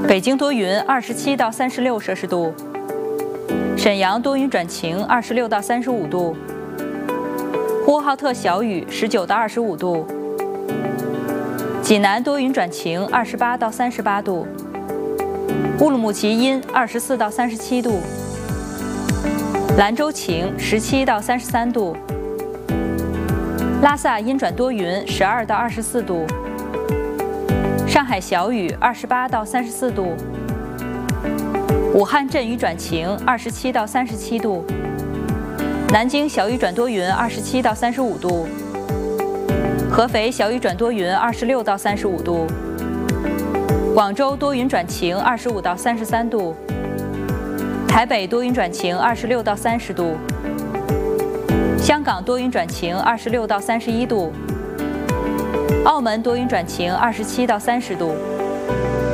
北京多云，27到36摄氏度；沈阳多云转晴，26到35度；呼和浩特小雨，19到25度；济南多云转晴，28到38度；乌鲁木齐阴，24到37度；兰州晴，17到33度；拉萨阴转多云，12到24度；上海小雨，28到34度；武汉阵雨转晴，27到37度；南京小雨转多云，27到35度；合肥小雨转多云，26到35度；广州多云转晴，25到33度；台北多云转晴，26到30度；香港多云转晴，26到31度；澳门多云转晴，27到30度。